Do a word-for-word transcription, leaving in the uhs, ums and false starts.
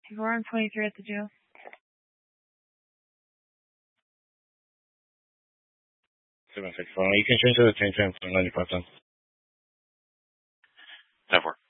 sixty-four and twenty-three at the jail. seven six four. You can change to the ten ten for ninety-five cents. ten four.